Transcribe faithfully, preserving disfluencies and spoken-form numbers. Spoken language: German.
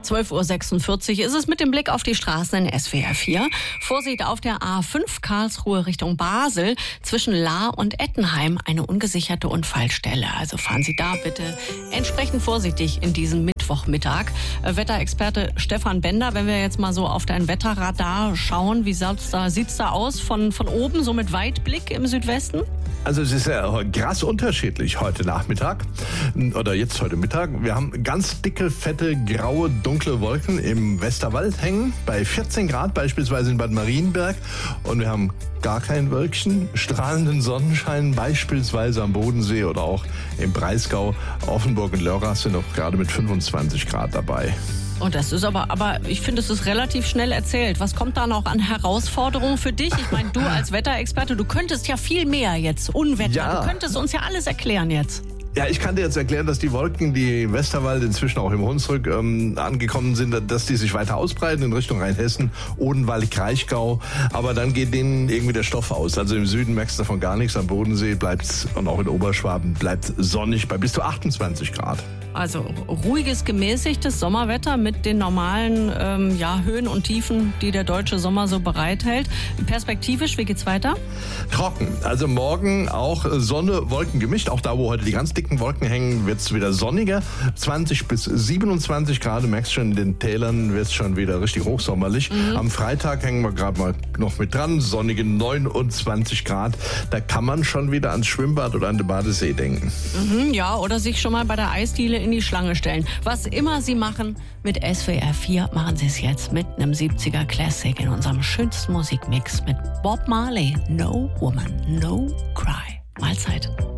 zwölf Uhr sechsundvierzig ist es mit dem Blick auf die Straßen in S W R vier. Vorsicht auf der A fünf Karlsruhe Richtung Basel zwischen Lahr und Ettenheim, eine ungesicherte Unfallstelle. Also fahren Sie da bitte entsprechend vorsichtig in diesem Mittwochmittag. Äh, Wetterexperte Stefan Bender, wenn wir jetzt mal so auf dein Wetterradar schauen, wie sieht's da, sieht's da aus von, von oben, so mit Weitblick im Südwesten? Also es ist ja krass unterschiedlich heute Nachmittag oder jetzt heute Mittag. Wir haben ganz dicke, fette, graue, dunkle Wolken im Westerwald hängen, bei vierzehn Grad beispielsweise in Bad Marienberg. Und wir haben gar kein Wölkchen, strahlenden Sonnenschein beispielsweise am Bodensee oder auch im Breisgau. Offenburg und Lörrach sind auch gerade mit fünfundzwanzig Grad dabei. Und das ist aber, aber ich finde, es ist relativ schnell erzählt. Was kommt da noch an Herausforderungen für dich? Ich meine, du als Wetterexperte, du könntest ja viel mehr jetzt, Unwetter, Ja. du könntest uns ja alles erklären jetzt. Ja, ich kann dir jetzt erklären, dass die Wolken, die im Westerwald, inzwischen auch im Hunsrück ähm, angekommen sind, dass die sich weiter ausbreiten in Richtung Rheinhessen, Odenwald, Kraichgau. Aber dann geht denen irgendwie der Stoff aus. Also im Süden merkst du davon gar nichts. Am Bodensee bleibt's und auch in Oberschwaben bleibt sonnig bei bis zu achtundzwanzig Grad. Also ruhiges, gemäßigtes Sommerwetter mit den normalen ähm, ja, Höhen und Tiefen, die der deutsche Sommer so bereithält. Perspektivisch, wie geht's weiter? Trocken. Also morgen auch Sonne, Wolken gemischt. Auch da, wo heute die ganz dicken Wolken hängen, wird's wieder sonniger. zwanzig bis siebenundzwanzig Grad. Du merkst schon, in den Tälern wird's schon wieder richtig hochsommerlich. Mhm. Am Freitag hängen wir gerade mal noch mit dran. Sonnige neunundzwanzig Grad. Da kann man schon wieder ans Schwimmbad oder an den Badesee denken. Mhm, ja, oder sich schon mal bei der Eisdiele in die Schlange stellen. Was immer Sie machen, mit S W R vier machen Sie es jetzt mit einem siebziger Classic in unserem schönsten Musikmix mit Bob Marley. No Woman, No Cry. Mahlzeit.